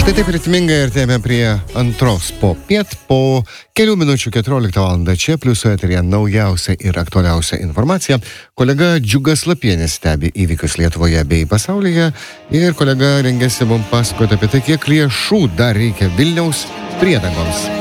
Štai taip ritmingai artėjame prie antros popiet. Po kelių minučių 14 val. Čia Pliuso eteryje naujausia ir aktualiausia informacija. Kolega Džiugas Lapienis stebi įvykius Lietuvoje bei pasaulyje. Ir kolega rengiasi mums pasakoti apie tai, kiek lėšų dar reikia Vilniaus priedangoms.